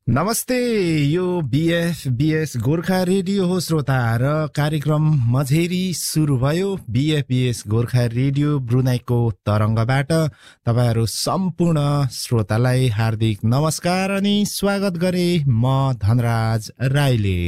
नमस्ते, यो बीएफबीएस गोर्खा रेडियो हो श्रोता र कार्यक्रम मझेरी सुरु भयो। बीएफबीएस गोर्खा रेडियो ब्रुनाईको तरंगबाट तपाईहरु सम्पूर्ण श्रोतालाई हार्दिक नमस्कार अनि स्वागत गरे म धनराज राईले।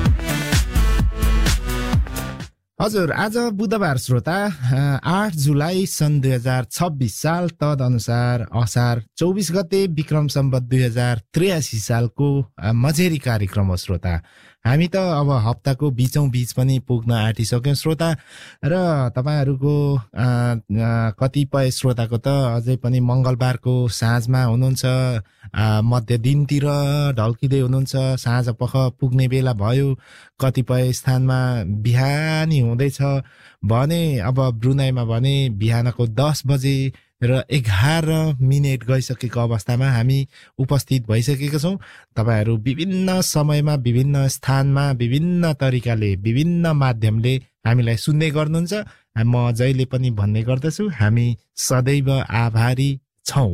हजुर, आज बुधबार श्रोता 8 जुलाई सन् 2026 साल तदनुसार असार 24 गते विक्रम सम्वत 2083 सालको मझेरी कार्यक्रम हो श्रोता। हामी त अब हप्ताको बीचौं बीच पनि पुग्न आँटिसक्यौं श्रोता र तपाईहरुको कतिपय श्रोताको त अझै पनि मंगलबारको साँझमा हुनुहुन्छ, मध्य दिनतिर ढल्किदै हुनुहुन्छ, साँझ पख पुग्ने बेला भयो, कतिपय स्थानमा बिहानी हुँदैछ भने अब ब्रुनाईमा भने बिहानको 10 बजे र 11 मिनेट गइसकेको अवस्थामा हामी उपस्थित भइसकेका छौं। तपाईहरु विभिन्न समयमा, विभिन्न स्थानमा, विभिन्न तरिकाले, विभिन्न माध्यमले हामीलाई सुन्दै गर्नुहुन्छ। म जहिले पनि भन्ने गर्दछु, हामी सदैव आभारी छौं।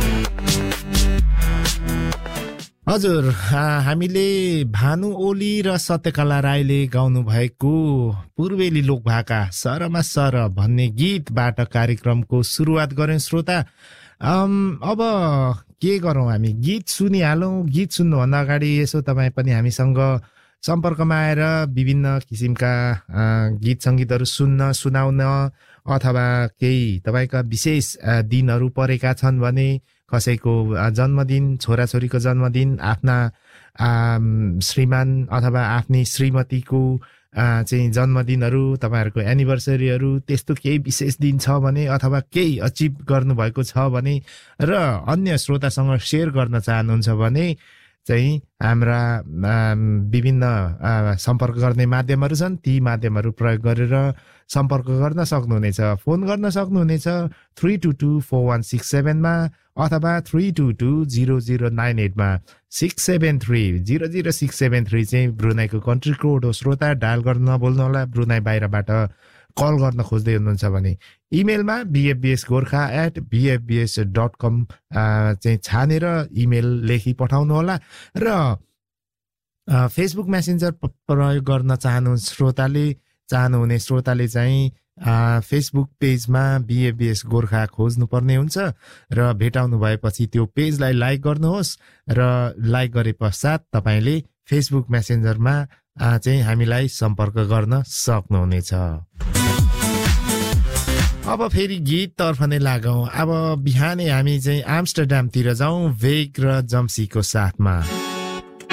हजुर, हामीले भानु ओली र सत्यकला राईले गाउनु भएको पूर्वेली लोकभाका सरमा सर भन्ने गीतबाट कार्यक्रमको सुरुवात गर्यौं श्रोता। अब के गरौं, हामी गीत सुनिहालौं। गीत सुन्नुभन्दा अगाडि यसो तपाई पनि हामीसँग सम्पर्कमा आएर विभिन्न किसिमका गीत संगीतहरू सुनाउन अथवा केही तपाईका विशेष दिनहरू परेका छन् भने, कसैको जन्मदिन, छोराछोरीको जन्मदिन, आफ्ना श्रीमान अथवा आफ्नी श्रीमतीको चाहिँ जन्मदिनहरू, तपाईहरुको एनिभर्सरीहरू, त्यस्तो केही विशेष दिन छ भने अथवा केही अचिभ गर्नुभएको छ भने र अन्य श्रोतासँग शेयर गर्न चाहनुहुन्छ भने चाहिँ हाम्रा विभिन्न सम्पर्क गर्ने माध्यमहरू छन्। ती माध्यमहरू प्रयोग गरेर सम्पर्क गर्न सक्नुहुनेछ। फोन गर्न सक्नुहुनेछ 3224167 मा अथवा 3220098 मा। 00673 चाहिँ ब्रुनाईको कन्ट्री कोड हो श्रोता। डायल गर्न नभुल्नु होला। ब्रुनाई बाहिरबाट कल गर्न खोज्दै हुनुहुन्छ भने इमेलमा bfbsgorkha@bfbs.com चाहिँ छानेर इमेल लेखी पठाउनु होला। र फेसबुक मेसेन्जर प्रयोग गर्न चाहनुहुने श्रोताले चाहिँ फेसबुक पेजमा बीएफबीएस गोर्खा खोज्नुपर्ने हुन्छ र भेटाउनु भएपछि त्यो पेजलाई लाइक गर्नुहोस् र लाइक गरे पश्चात तपाईले फेसबुक मेसेन्जरमा चाहिँ हामीलाई सम्पर्क गर्न सक्नुहुनेछ। अब फेरि गीत तर्फ नै लागौं। अब बिहानै हामी चाहिँ आम्स्टरडामतिर जाउँ, वेग र जम्सीको साथमा।